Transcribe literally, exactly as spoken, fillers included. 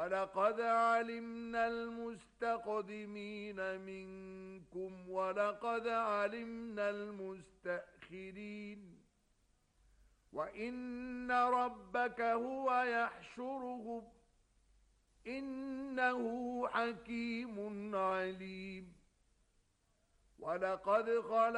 ولقد علمنا المستقدمين منكم ولقد علمنا المستأخرين وإن ربك هو يحشرهم إنه حكيم عليم ولقد خلقنا